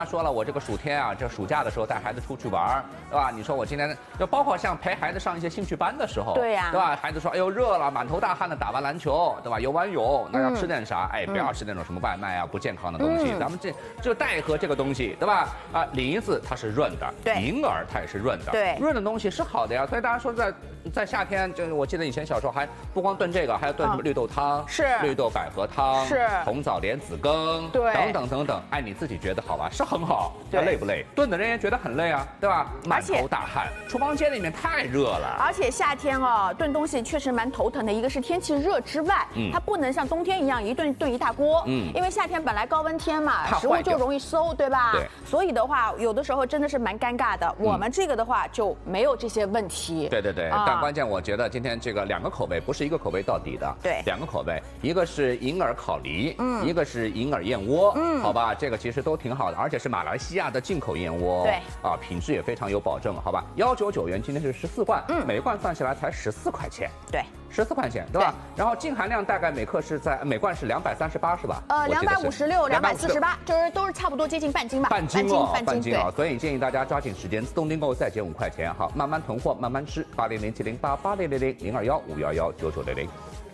说了，我这个暑天啊，这暑假的时候带孩子出去玩，对吧？你说我今天就包括像陪孩子上一些兴趣班的时候， 对呀， 对吧？孩子说，哎呦热了，满头大汗的打完篮球，对吧？游完泳，那要吃点啥？哎，不要吃那种什么外卖啊，不健康的东西。咱们就带一盒这个东西，对吧？啊，梨子它是润的， 对， 银耳它也是润的， 对， 润的东西是好的呀。所以大家说在夏天，就是我记得以前小时候还不光炖这个，还要炖什么绿豆汤， 是绿豆百合汤， 是红枣莲子羹， 对， 等等等等。哎，你自己觉得好吧？是很好， 对。 累不累？炖的人也觉得很累啊，对吧？满头大汗，厨房间里面太热了。 而且夏天哦，炖东西确实蛮头疼的。一个是天气热之外，它不能像冬天一样一顿炖一大锅，因为夏天本来高温天嘛，食物就容易馊，对吧？ 对。 所以的话，有的时候真的是蛮尴尬的。我们这个的话就没有这些问题。 对对对，但关键我觉得今天这个2个口味，不是一个口味到底的。 对 ，2个口味，一个是银耳烤梨，一个是银耳燕窝，好吧，这个其实都挺好的，而且是马来西亚的进口燕窝， 对， 啊，品质也非常有保证，好吧，199元，今天是14罐，每罐算下来才14块钱， 对 ，14块钱，对吧？然后净含量大概每罐是238是吧 ？256、248，就是都是差不多接近半斤吧？ 半斤哦，半斤啊！所以建议大家抓紧时间，自动订购再减5块钱，好，慢慢囤货，慢慢吃。80070880000215119900。